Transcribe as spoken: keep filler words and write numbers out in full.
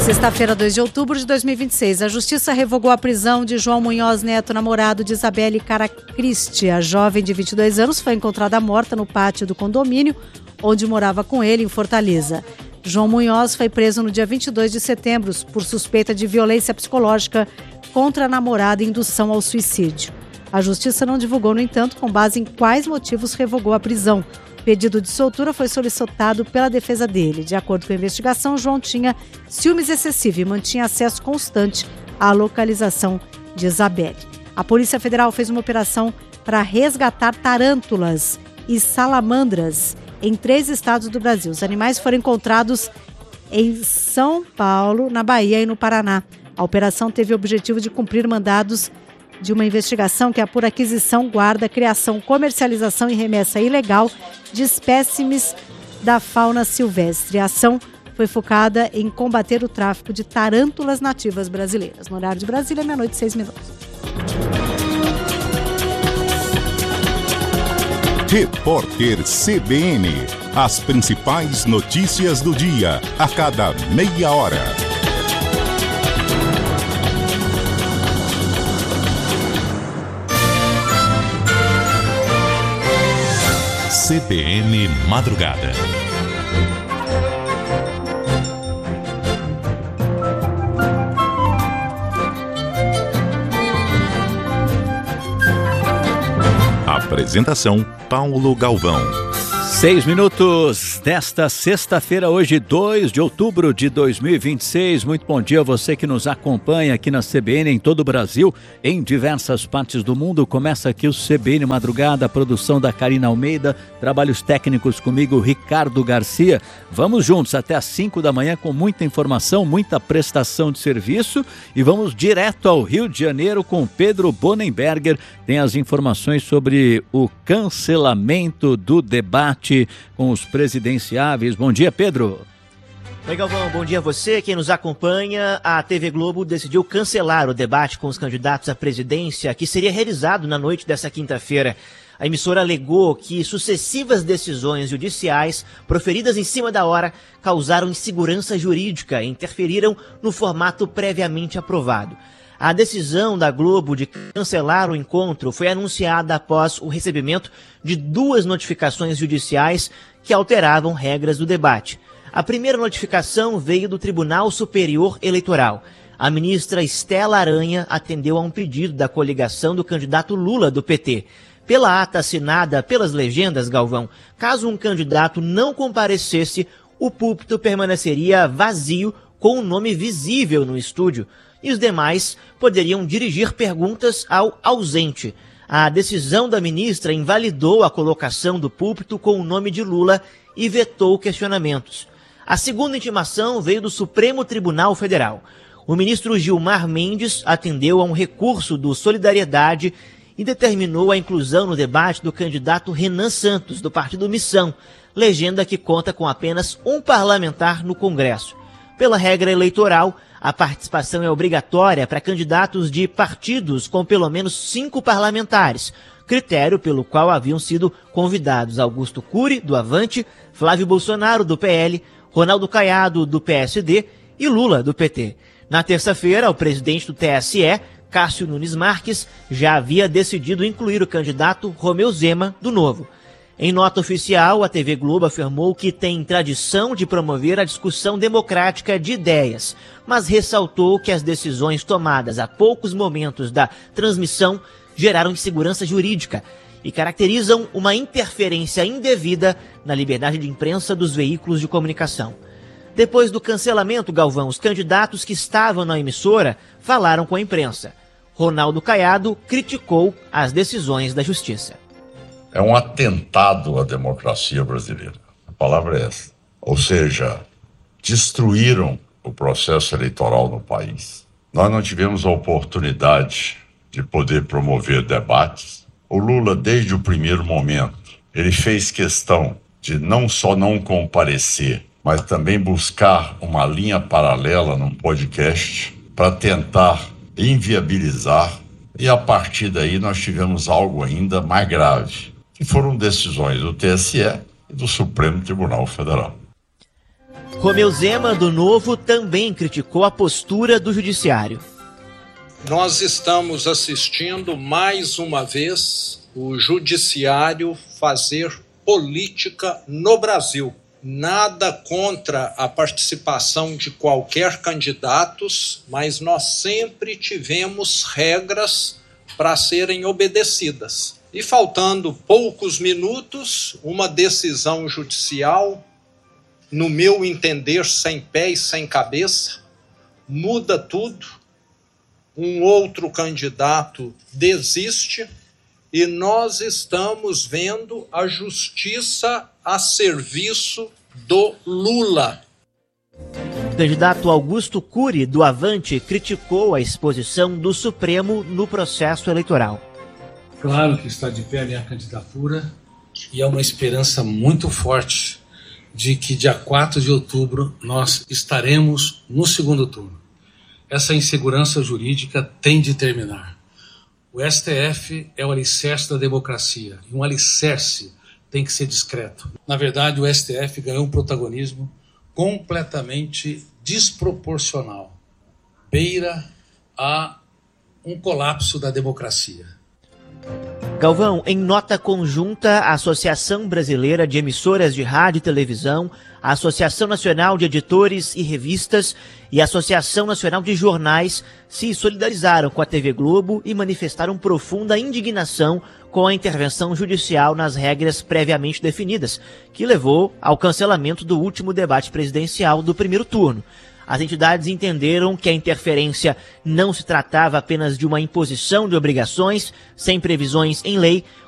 Sexta-feira, dois de outubro de dois mil e vinte e seis, a Justiça revogou a prisão de João Munhoz Neto, namorado de Isabelle Caracristi. A jovem de vinte e dois anos foi encontrada morta no pátio do condomínio, onde morava com ele, em Fortaleza. João Munhoz foi preso no dia vinte e dois de setembro por suspeita de violência psicológica contra a namorada e indução ao suicídio. A Justiça não divulgou, no entanto, com base em quais motivos revogou a prisão. Pedido de soltura foi solicitado pela defesa dele. De acordo com a investigação, João tinha ciúmes excessivos e mantinha acesso constante à localização de Isabelle. A Polícia Federal fez uma operação para resgatar tarântulas e salamandras em três estados do Brasil. Os animais foram encontrados em São Paulo, na Bahia e no Paraná. A operação teve o objetivo de cumprir mandados de uma investigação que é por aquisição, guarda, criação, comercialização e remessa ilegal de espécimes da fauna silvestre. A ação foi focada em combater o tráfico de tarântulas nativas brasileiras. No horário de Brasília, meia-noite e seis minutos. Repórter C B N. As principais notícias do dia, a cada meia hora. C B N Madrugada. Apresentação: Paulo Galvão. Seis minutos desta sexta-feira, hoje dois de outubro de dois mil e vinte e seis. Muito bom dia a você que nos acompanha aqui na C B N em todo o Brasil, em diversas partes do mundo. Começa aqui o C B N Madrugada, a produção da Karina Almeida, trabalhos técnicos comigo, Ricardo Garcia. Vamos juntos até às cinco da manhã com muita informação, muita prestação de serviço e vamos direto ao Rio de Janeiro com Pedro Bonenberger. Tem as informações sobre o cancelamento do debate com os presidenciáveis. Bom dia, Pedro. Oi, Galvão, bom dia a você, quem nos acompanha. A T V Globo decidiu cancelar o debate com os candidatos à presidência que seria realizado na noite dessa quinta-feira. A emissora alegou que sucessivas decisões judiciais proferidas em cima da hora causaram insegurança jurídica e interferiram no formato previamente aprovado. A decisão da Globo de cancelar o encontro foi anunciada após o recebimento de duas notificações judiciais que alteravam regras do debate. A primeira notificação veio do Tribunal Superior Eleitoral. A ministra Estela Aranha atendeu a um pedido da coligação do candidato Lula do P T. Pela ata assinada pelas legendas, Galvão, caso um candidato não comparecesse, o púlpito permaneceria vazio com o nome visível no estúdio e os demais poderiam dirigir perguntas ao ausente. A decisão da ministra invalidou a colocação do púlpito com o nome de Lula e vetou questionamentos. A segunda intimação veio do Supremo Tribunal Federal. O ministro Gilmar Mendes atendeu a um recurso do Solidariedade e determinou a inclusão no debate do candidato Renan Santos, do Partido Missão, legenda que conta com apenas um parlamentar no Congresso. Pela regra eleitoral, a participação é obrigatória para candidatos de partidos com pelo menos cinco parlamentares, critério pelo qual haviam sido convidados Augusto Cury, do Avante, Flávio Bolsonaro, do P L, Ronaldo Caiado, do P S D e Lula, do P T. Na terça-feira, o presidente do T S E, Cássio Nunes Marques, já havia decidido incluir o candidato Romeu Zema, do Novo. Em nota oficial, a T V Globo afirmou que tem tradição de promover a discussão democrática de ideias, mas ressaltou que as decisões tomadas a poucos momentos da transmissão geraram insegurança jurídica e caracterizam uma interferência indevida na liberdade de imprensa dos veículos de comunicação. Depois do cancelamento, Galvão, os candidatos que estavam na emissora falaram com a imprensa. Ronaldo Caiado criticou as decisões da Justiça. É um atentado à democracia brasileira. A palavra é essa. Ou seja, destruíram o processo eleitoral no país. Nós não tivemos a oportunidade de poder promover debates. O Lula, desde o primeiro momento, ele fez questão de não só não comparecer, mas também buscar uma linha paralela num podcast para tentar inviabilizar. E a partir daí nós tivemos algo ainda mais grave, que foram decisões do T S E e do Supremo Tribunal Federal. Romeu Zema, do Novo, também criticou a postura do judiciário. Nós estamos assistindo mais uma vez o judiciário fazer política no Brasil. Nada contra a participação de qualquer candidato, mas nós sempre tivemos regras para serem obedecidas. E faltando poucos minutos, uma decisão judicial, no meu entender, sem pé e sem cabeça, muda tudo. Um outro candidato desiste e nós estamos vendo a justiça a serviço do Lula. O candidato Augusto Cury, do Avante, criticou a exposição do Supremo no processo eleitoral. Claro que está de pé a minha candidatura e é uma esperança muito forte de que dia quatro de outubro nós estaremos no segundo turno. Essa insegurança jurídica tem de terminar. O S T F é o alicerce da democracia e um alicerce tem que ser discreto. Na verdade, o S T F ganhou um protagonismo completamente desproporcional. Beira a um colapso da democracia. Galvão, em nota conjunta, a Associação Brasileira de Emissoras de Rádio e Televisão, a Associação Nacional de Editores e Revistas e a Associação Nacional de Jornais se solidarizaram com a T V Globo e manifestaram profunda indignação com a intervenção judicial nas regras previamente definidas, que levou ao cancelamento do último debate presidencial do primeiro turno. As entidades entenderam que a interferência não se tratava apenas de uma imposição de obrigações sem previsões em lei,